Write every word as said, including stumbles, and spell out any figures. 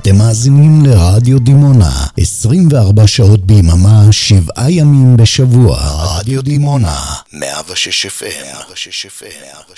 אתם מאזינים לרדיו דימונה, עשרים וארבע שעות ביממה, שבעה ימים בשבוע. רדיו דימונה, מאה ושש אף אם.